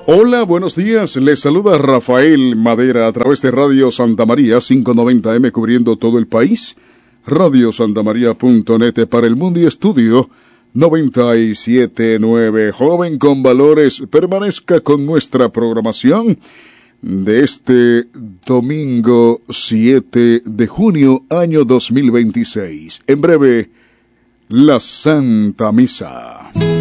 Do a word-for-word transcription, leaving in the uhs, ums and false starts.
Hola, buenos días. Les saluda Rafael Madera a través de Radio Santa María quinientos noventa eme cubriendo todo el país. radio santa maría punto net para el mundo y estudio noventa y siete punto nueve. Joven con valores, permanezca con nuestra programación de este domingo siete de junio año dos mil veintiséis. En breve, la Santa Misa.